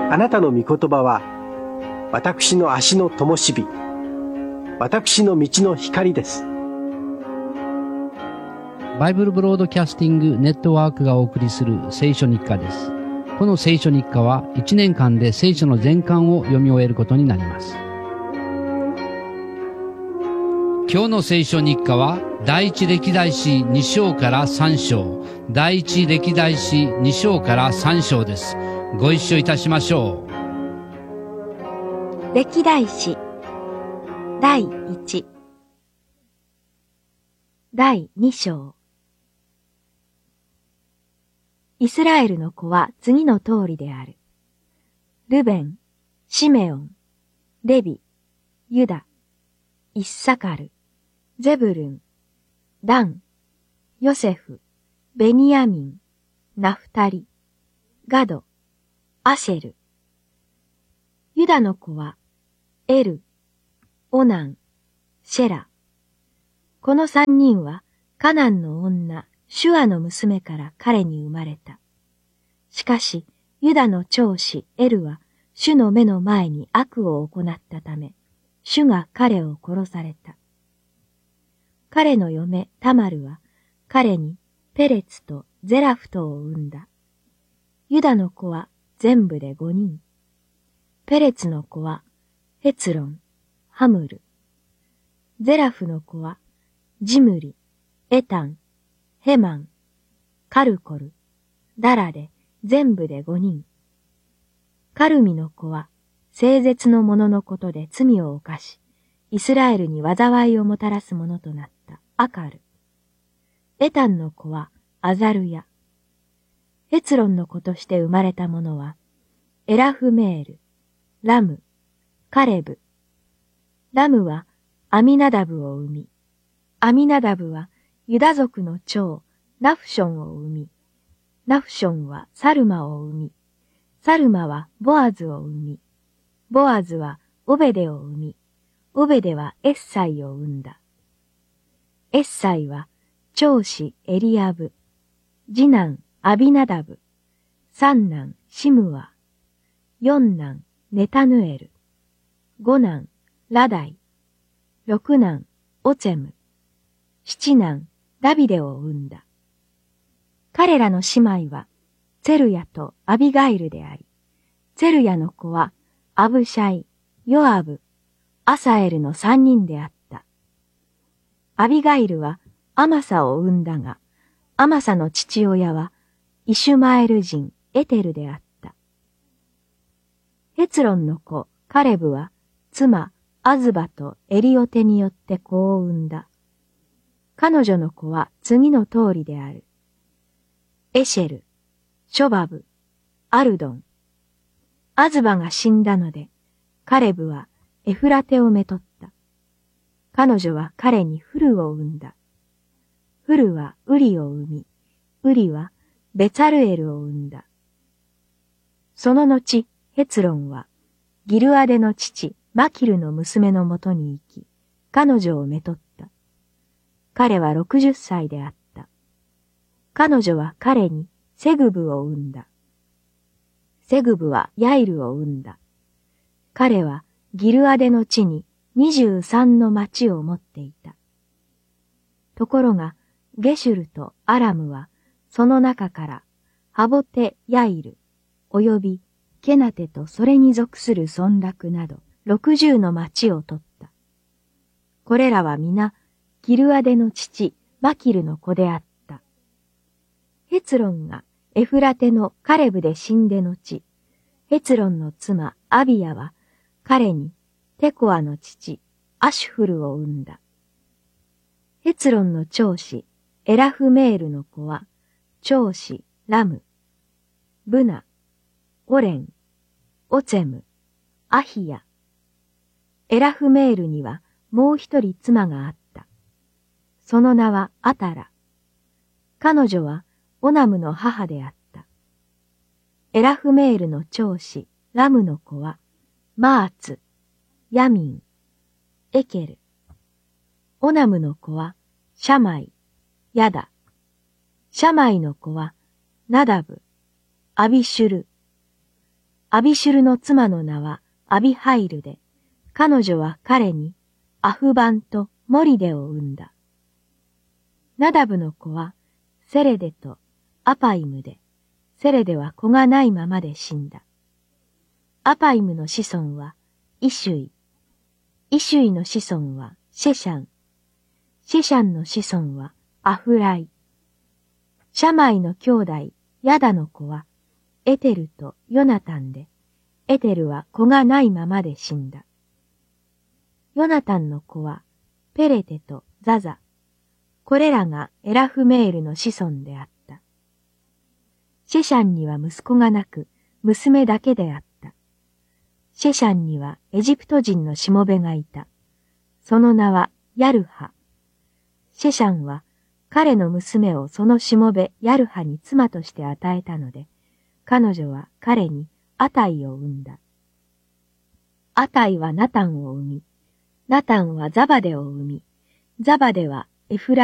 あなたの御言葉は私の足の灯火、私の道の光です。 バイブルブロードキャスティングネットワークがお送りする聖書日課です。この聖書日課は1年間で聖書の全巻を読み終えることになります。今日の聖書日課は第一歴代史2章から3章、第一歴代史2章から3章です。ご一緒いたしましょう。歴代史第1第2章。イスラエルの子は次の通りである。ルベン、シメオン、レビ、ユダ、イッサカル、ゼブルン、ダン、ヨセフ、ベニヤミン、ナフタリ、ガド、アシェル。ユダの子はエル、オナン、シェラ。この三人はカナンの女、シュアの娘から彼に生まれた。しかし、ユダの長子エルは主の目の前に悪を行ったため、主が彼を殺された。彼の嫁タマルは彼にペレツとゼラフトを産んだ。ユダの子は全部で5人。ペレツの子はヘツロン、ハムル。ゼラフの子はジムリ、エタン、ヘマン、カルコル、ダラで全部で5人。カルミの子は聖絶の者のことで罪を犯し、イスラエルに災いをもたらすものとなったアカル。エタンの子はアザルヤ。ヘツロンの子として生まれた者は、エラフメール、ラム、カレブ。ラムはアミナダブを生み、アミナダブはユダ族の長、ナフションを生み、ナフションはサルマを生み、サルマはボアズを生み、ボアズはオベデを生み、オベデはエッサイを生んだ。エッサイは長子エリアブ、次男アビナダブ、三男シムワ、四男ネタヌエル、五男ラダイ、六男オチェム、七男ダビデを生んだ。彼らの姉妹はツェルヤとアビガイルであり、ツェルヤの子はアブシャイ、ヨアブ、アサエルの三人であった。アビガイルはアマサを生んだが、アマサの父親はイシュマエル人エテルであった。ヘツロンの子カレブは妻アズバとエリオテによって子を産んだ。彼女の子は次の通りである。エシェル、ショバブ、アルドン。アズバが死んだので、カレブはエフラテをめとった。彼女は彼にフルを産んだ。フルはウリを産み、ウリはベツァルエルを産んだ。その後、ヘツロンはギルアデの父マキルの娘のもとに行き、彼女をめとった。彼は60歳であった。彼女は彼にセグブを産んだ。セグブはヤイルを産んだ。彼はギルアデの地に23の町を持っていた。ところが、ゲシュルとアラムは、その中からハボテ・ヤイル、およびケナテとそれに属する村落など60の町を取った。これらは皆、ギルアデの父マキルの子であった。ヘツロンがエフラテのカレブで死んで後、ヘツロンの妻アビヤは彼にテコアの父アシュフルを産んだ。ヘツロンの長子エラフメールの子は長子ラム、ブナ、オレン、オツェム、アヒヤ。エラフメールにはもう一人妻があった。その名はアタラ。彼女はオナムの母であった。エラフメールの長子ラムの子はマーツ、ヤミン、エケル。オナムの子はシャマイ、ヤダ。シャマイの子はナダブ、アビシュル。 アビシュルの妻の名はアビハイルで、彼女は彼にアフバンとモリデを産んだ。ナダブの子はセレデとアパイムで、セレデは子がないままで死んだ。アパイムの子孫はイシュイ。イシュイの子孫はシェシャン。シェシャンの子孫はアフライ。シャマイの兄弟ヤダの子はエテルとヨナタンで、エテルは子がないままで死んだ。ヨナタンの子はペレテとザザ。これらがエラフメールの子孫であった。シェシャンには息子がなく、娘だけであった。シェシャンにはエジプト人のしもべがいた。その名はヤルハ。シェシャンは彼の娘をそのしもべヤルハに妻として与えたので、彼女は彼にアタイを産んだ。アタイはナタンを産み、ナタンはザバデを産み、ザバデはエフラ